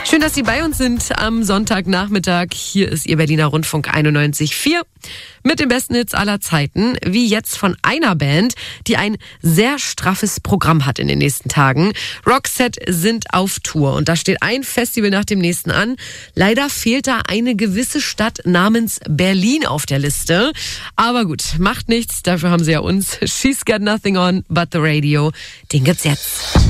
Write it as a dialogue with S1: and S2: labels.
S1: Schön, dass Sie bei uns sind am Sonntagnachmittag. Hier ist Ihr Berliner Rundfunk 91.4 mit den besten Hits aller Zeiten, wie jetzt von einer Band, die ein sehr straffes Programm hat in den nächsten Tagen. Roxette sind auf Tour und da steht ein Festival nach dem nächsten an. Leider fehlt da eine gewisse Stadt namens Berlin auf der Liste. Aber gut, macht nichts, dafür haben Sie ja uns. She's got nothing on but the radio. Den gibt's jetzt.